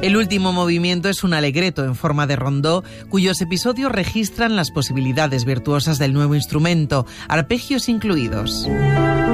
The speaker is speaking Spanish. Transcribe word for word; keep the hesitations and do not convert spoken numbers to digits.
El último movimiento es un allegretto en forma de rondó, cuyos episodios registran las posibilidades virtuosas del nuevo instrumento, arpegios incluidos.